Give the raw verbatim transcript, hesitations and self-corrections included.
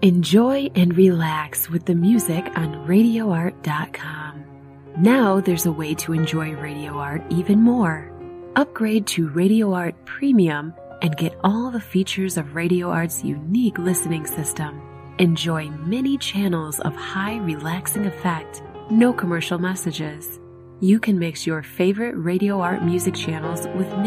Enjoy and relax with the music on radio art dot com. Now there's a way to enjoy Radio Art even more. Upgrade to Radio Art Premium and get all the features of Radio Art's unique listening system. Enjoy many channels of high relaxing effect, no commercial messages. You can mix your favorite Radio Art music channels with